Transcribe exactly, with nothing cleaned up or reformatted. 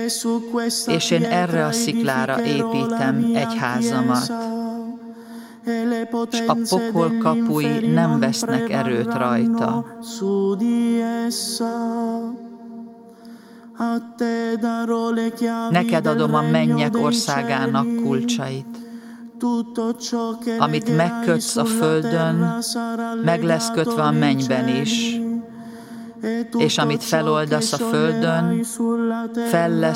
és én erre a sziklára építem egyházamat, s a pokol kapui nem vesznek erőt rajta. Neked adom a mennyek országának kulcsait. Amit megkötsz a földön, meg lesz kötve a mennyben is, és amit feloldasz a földön, fel lesz